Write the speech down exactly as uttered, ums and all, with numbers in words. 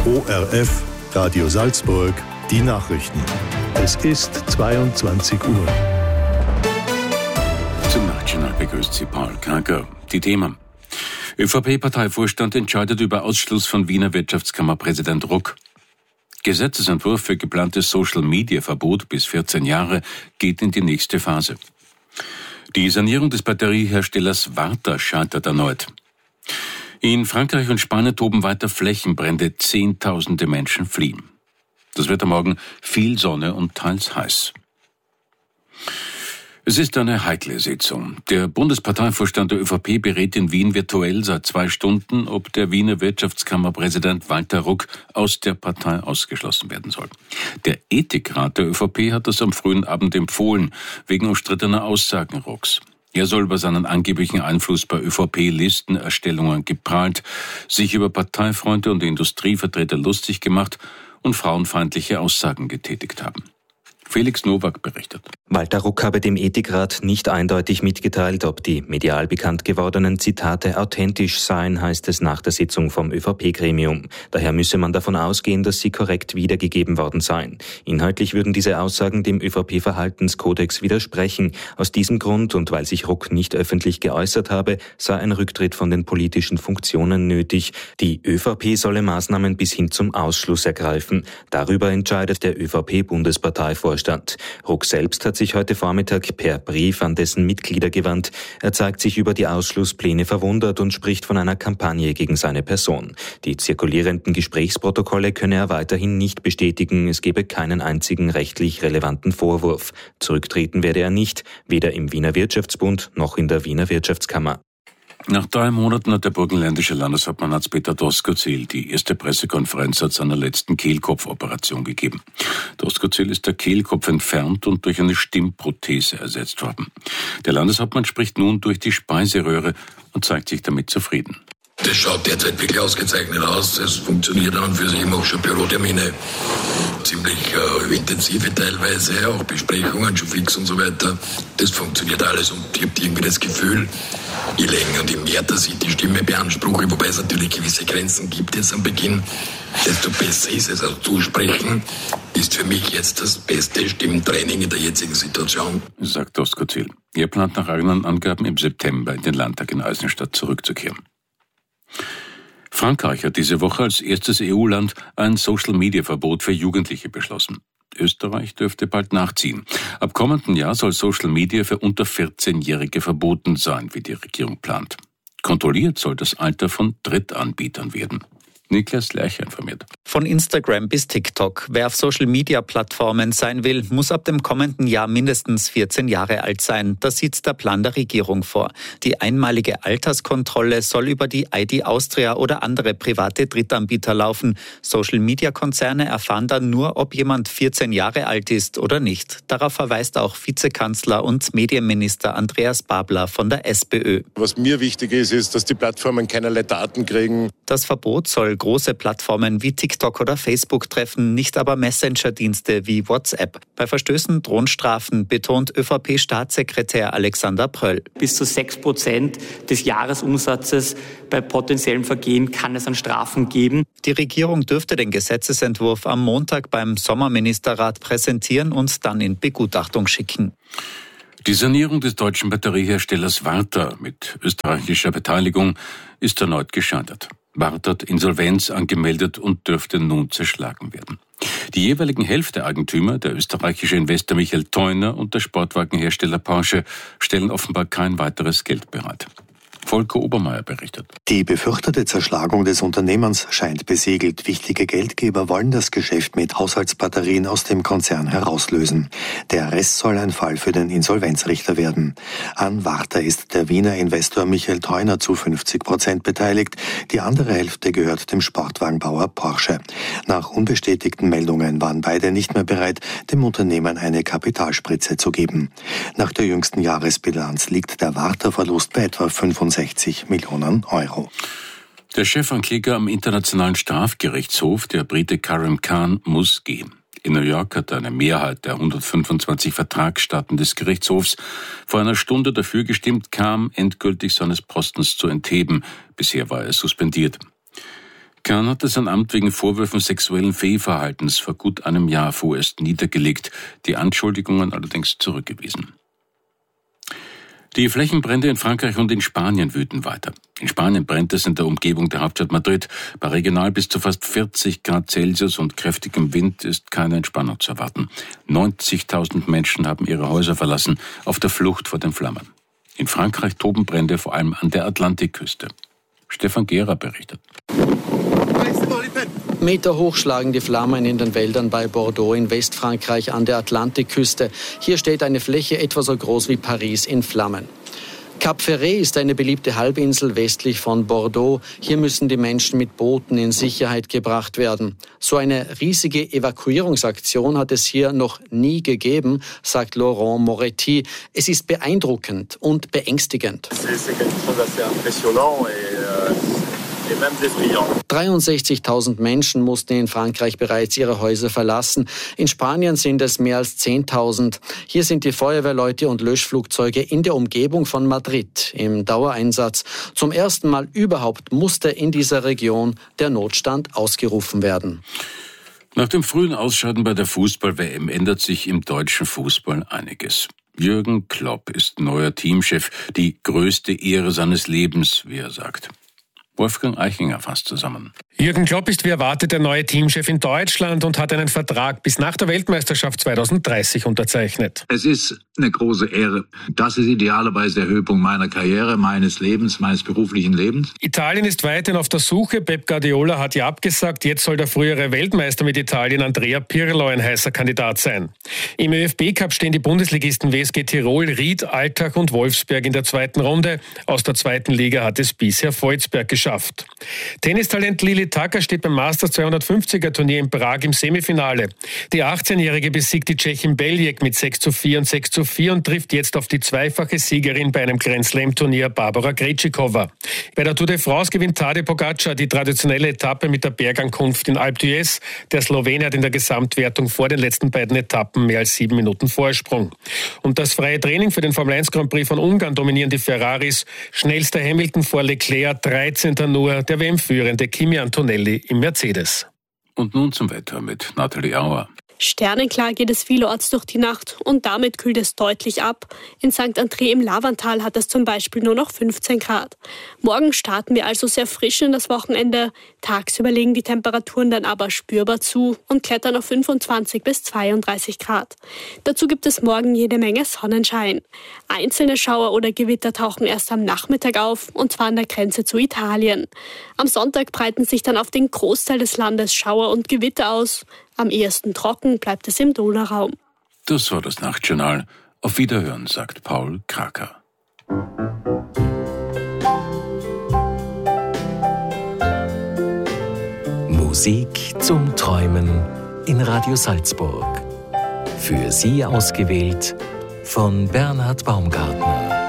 O R F, Radio Salzburg, die Nachrichten. Es ist zweiundzwanzig Uhr. Zum National begrüßt Sie Paul Kager. Die Themen. ÖVP-Parteivorstand entscheidet über Ausschluss von Wiener Wirtschaftskammerpräsident Ruck. Gesetzesentwurf für geplantes Social-Media-Verbot bis vierzehn Jahre geht in die nächste Phase. Die Sanierung des Batterieherstellers Varta scheitert erneut. In Frankreich und Spanien toben weiter Flächenbrände, Zehntausende Menschen fliehen. Das Wetter morgen viel Sonne und teils heiß. Es ist eine heikle Sitzung. Der Bundesparteivorstand der ÖVP berät in Wien virtuell seit zwei Stunden, ob der Wiener Wirtschaftskammerpräsident Walter Ruck aus der Partei ausgeschlossen werden soll. Der Ethikrat der ÖVP hat das am frühen Abend empfohlen, wegen umstrittener Aussagen Rucks. Er soll über seinen angeblichen Einfluss bei ÖVP-Listenerstellungen geprahlt, sich über Parteifreunde und Industrievertreter lustig gemacht und frauenfeindliche Aussagen getätigt haben. Felix Nowak berichtet. Walter Ruck habe dem Ethikrat nicht eindeutig mitgeteilt, ob die medial bekannt gewordenen Zitate authentisch seien, heißt es nach der Sitzung vom ÖVP-Gremium. Daher müsse man davon ausgehen, dass sie korrekt wiedergegeben worden seien. Inhaltlich würden diese Aussagen dem ÖVP-Verhaltenskodex widersprechen. Aus diesem Grund und weil sich Ruck nicht öffentlich geäußert habe, sei ein Rücktritt von den politischen Funktionen nötig. Die ÖVP solle Maßnahmen bis hin zum Ausschluss ergreifen. Darüber entscheidet der ÖVP-Bundesparteivorstand. Ruck selbst hat sich heute Vormittag per Brief an dessen Mitglieder gewandt. Er zeigt sich über die Ausschlusspläne verwundert und spricht von einer Kampagne gegen seine Person. Die zirkulierenden Gesprächsprotokolle könne er weiterhin nicht bestätigen. Es gebe keinen einzigen rechtlich relevanten Vorwurf. Zurücktreten werde er nicht, weder im Wiener Wirtschaftsbund noch in der Wiener Wirtschaftskammer. Nach drei Monaten hat der burgenländische Landeshauptmann Hans-Peter Doskozil die erste Pressekonferenz seit seiner letzten Kehlkopfoperation gegeben. Doskozil ist der Kehlkopf entfernt und durch eine Stimmprothese ersetzt worden. Der Landeshauptmann spricht nun durch die Speiseröhre und zeigt sich damit zufrieden. Das schaut derzeit wirklich ausgezeichnet aus. Es funktioniert an und für sich. Ich mache schon Bürotermine, ziemlich äh, intensive teilweise, auch Besprechungen schon fix und so weiter. Das funktioniert alles und ich habe irgendwie das Gefühl, je länger und je mehr, dass ich die Stimme beanspruche, wobei es natürlich gewisse Grenzen gibt jetzt am Beginn, desto besser ist es. Also zusprechen ist für mich jetzt das beste Stimmtraining in der jetzigen Situation. Sagt Doskozil. Er plant nach eigenen Angaben im September in den Landtag in Eisenstadt zurückzukehren. Frankreich hat diese Woche als erstes E U-Land ein Social-Media-Verbot für Jugendliche beschlossen. Österreich dürfte bald nachziehen. Ab kommenden Jahr soll Social Media für unter vierzehnjährige verboten sein, wie die Regierung plant. Kontrolliert soll das Alter von Drittanbietern werden. Niklas Lercher informiert. Von Instagram bis TikTok. Wer auf Social-Media-Plattformen sein will, muss ab dem kommenden Jahr mindestens vierzehn Jahre alt sein. Das sieht der Plan der Regierung vor. Die einmalige Alterskontrolle soll über die I D Austria oder andere private Drittanbieter laufen. Social-Media-Konzerne erfahren dann nur, ob jemand vierzehn Jahre alt ist oder nicht. Darauf verweist auch Vizekanzler und Medienminister Andreas Babler von der SPÖ. Was mir wichtig ist, ist, dass die Plattformen keinerlei Daten kriegen. Das Verbot soll große Plattformen wie TikTok oder Facebook treffen, nicht aber Messenger-Dienste wie WhatsApp. Bei Verstößen drohen Strafen, betont ÖVP-Staatssekretär Alexander Pröll. Bis zu sechs Prozent des Jahresumsatzes bei potenziellen Vergehen kann es an Strafen geben. Die Regierung dürfte den Gesetzesentwurf am Montag beim Sommerministerrat präsentieren und dann in Begutachtung schicken. Die Sanierung des deutschen Batterieherstellers Varta mit österreichischer Beteiligung ist erneut gescheitert. Varta hat Insolvenz angemeldet und dürfte nun zerschlagen werden. Die jeweiligen Hälfteeigentümer, der österreichische Investor Michael Theuner und der Sportwagenhersteller Porsche, stellen offenbar kein weiteres Geld bereit. Volker Obermeier berichtet. Die befürchtete Zerschlagung des Unternehmens scheint besiegelt. Wichtige Geldgeber wollen das Geschäft mit Haushaltsbatterien aus dem Konzern herauslösen. Der Rest soll ein Fall für den Insolvenzrichter werden. An Varta ist der Wiener Investor Michael Theuner zu fünfzig Prozent beteiligt. Die andere Hälfte gehört dem Sportwagenbauer Porsche. Nach unbestätigten Meldungen waren beide nicht mehr bereit, dem Unternehmen eine Kapitalspritze zu geben. Nach der jüngsten Jahresbilanz liegt der Varta-Verlust bei etwa fünfundsechzig Millionen Euro. Der Chefankläger am Internationalen Strafgerichtshof, der Brite Karim Khan, muss gehen. In New York hat eine Mehrheit der hundertfünfundzwanzig Vertragsstaaten des Gerichtshofs vor einer Stunde dafür gestimmt, Khan endgültig seines Postens zu entheben. Bisher war er suspendiert. Kern hatte sein Amt wegen Vorwürfen sexuellen Fehlverhaltens vor gut einem Jahr vorerst niedergelegt, die Anschuldigungen allerdings zurückgewiesen. Die Flächenbrände in Frankreich und in Spanien wüten weiter. In Spanien brennt es in der Umgebung der Hauptstadt Madrid. Bei regional bis zu fast vierzig Grad Celsius und kräftigem Wind ist keine Entspannung zu erwarten. neunzigtausend Menschen haben ihre Häuser verlassen, auf der Flucht vor den Flammen. In Frankreich toben Brände vor allem an der Atlantikküste. Stefan Gehrer berichtet. Meter hoch schlagen die Flammen in den Wäldern bei Bordeaux in Westfrankreich an der Atlantikküste. Hier steht eine Fläche etwa so groß wie Paris in Flammen. Cap Ferret ist eine beliebte Halbinsel westlich von Bordeaux. Hier müssen die Menschen mit Booten in Sicherheit gebracht werden. So eine riesige Evakuierungsaktion hat es hier noch nie gegeben, sagt Laurent Moretti. Es ist beeindruckend und beängstigend. dreiundsechzigtausend Menschen mussten in Frankreich bereits ihre Häuser verlassen. In Spanien sind es mehr als zehntausend. Hier sind die Feuerwehrleute und Löschflugzeuge in der Umgebung von Madrid im Dauereinsatz. Zum ersten Mal überhaupt musste in dieser Region der Notstand ausgerufen werden. Nach dem frühen Ausscheiden bei der Fußball-W M ändert sich im deutschen Fußball einiges. Jürgen Klopp ist neuer Teamchef, die größte Ehre seines Lebens, wie er sagt. Wolfgang Eichinger fasst zusammen. Jürgen Klopp ist wie erwartet der neue Teamchef in Deutschland und hat einen Vertrag bis nach der Weltmeisterschaft zweitausenddreißig unterzeichnet. Es ist eine große Ehre. Das ist idealerweise der Höhepunkt meiner Karriere, meines Lebens, meines beruflichen Lebens. Italien ist weiterhin auf der Suche. Pep Guardiola hat ja abgesagt. Jetzt soll der frühere Weltmeister mit Italien, Andrea Pirlo, ein heißer Kandidat sein. Im ÖFB-Cup stehen die Bundesligisten W S G Tirol, Ried, Altach und Wolfsberg in der zweiten Runde. Aus der zweiten Liga hat es bisher Volzberg geschafft. Tennistalent Lili Taka steht beim Masters zweihundertfünfziger Turnier in Prag im Semifinale. Die achtzehnjährige besiegt die Tschechin Beljek mit sechs zu vier und sechs zu vier und trifft jetzt auf die zweifache Siegerin bei einem Grand Slam Turnier Barbara Krejcikova. Bei der Tour de France gewinnt Tadej Pogačar die traditionelle Etappe mit der Bergankunft in Alpe d'Huez. Der Slowene hat in der Gesamtwertung vor den letzten beiden Etappen mehr als sieben Minuten Vorsprung. Und das freie Training für den Formel eins Grand Prix von Ungarn dominieren die Ferraris. Schnellster Hamilton vor Leclerc, dreizehnter nur der W M-Führende Kimi Antonelli im Mercedes. Und nun zum Wetter mit Nathalie Auer. Sternenklar geht es vielorts durch die Nacht und damit kühlt es deutlich ab. In Sankt André im Lavantal hat es zum Beispiel nur noch fünfzehn Grad. Morgen starten wir also sehr frisch in das Wochenende. Tagsüber legen die Temperaturen dann aber spürbar zu und klettern auf fünfundzwanzig bis zweiunddreißig Grad. Dazu gibt es morgen jede Menge Sonnenschein. Einzelne Schauer oder Gewitter tauchen erst am Nachmittag auf, und zwar an der Grenze zu Italien. Am Sonntag breiten sich dann auf den Großteil des Landes Schauer und Gewitter aus. Am ehesten trocken bleibt es im Donauraum. Das war das Nachtjournal. Auf Wiederhören, sagt Paul Kraker. Musik zum Träumen in Radio Salzburg. Für Sie ausgewählt von Bernhard Baumgartner.